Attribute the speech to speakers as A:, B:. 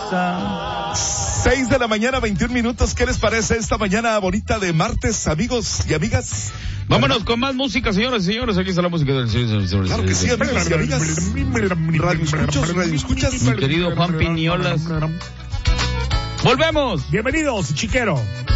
A: casa.
B: 6 de la mañana, 21 minutos. ¿Qué les parece esta mañana bonita de martes, amigos y amigas?
A: Vámonos con más música, señoras y señores. Aquí está la música del señor.
B: Claro que sí, amigos y amigas. Radio escuchas.
A: Mi querido Juan Piñolas. ¡Volvemos!
C: Bienvenidos, chiquero.